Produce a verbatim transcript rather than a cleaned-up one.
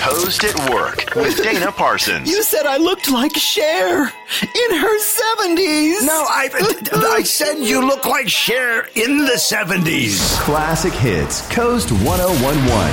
Coast at Work with Dana Parsons. You said I looked like Cher in her seventies. No, I, I said you look like Cher in the seventies. Classic Hits, Coast one oh one one.